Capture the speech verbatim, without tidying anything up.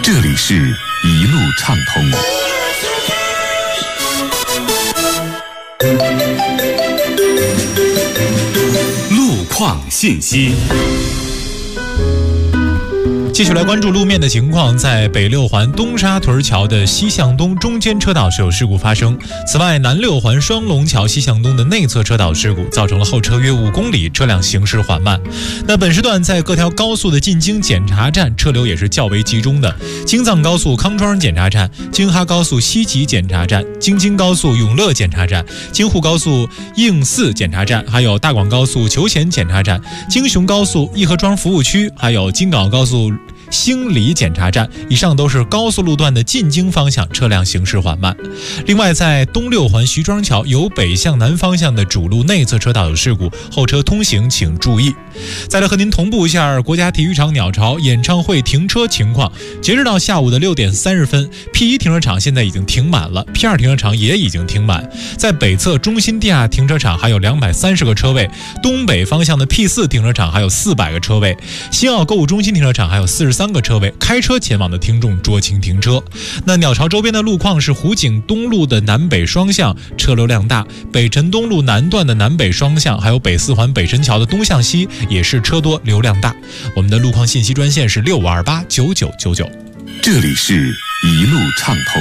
这里是一路畅通。路况信息。 继续来关注路面的情况，在北六环东沙屯桥的西向东中间车道是有事故发生。此外，南六环双龙桥西向东的内侧车道事故，造成了后车约五公里，车辆行驶缓慢。那本时段在各条高速的进京检查站车流也是较为集中的，京藏高速康庄检查站、京哈高速西吉检查站、京津高速永乐检查站、京沪高速应四检查站，还有大广高速求贤检查站、京雄高速义和庄服务区，还有京港高速兴里检查站，以上都是高速路段的进京方向车辆行驶缓慢。另外，在东六环徐庄桥由北向南方向的主路内侧车道有事故，后车通行请注意。再来和您同步一下国家体育场鸟巢演唱会停车情况。截止到下午的六点三十分 ，P 一停车场现在已经停满了 ，P 二停车场也已经停满。在北侧中心地下停车场还有两百三十个车位，东北方向的 P 四停车场还有四百个车位，新奥购物中心停车场还有四十三个车位，开车前往的听众酌情停车。那鸟巢周边的路况是湖景东路的南北双向车流量大，北辰东路南段的南北双向，还有北四环北辰桥的东向西也是车多流量大。我们的路况信息专线是六五二八九九九九。 这里是一路畅通。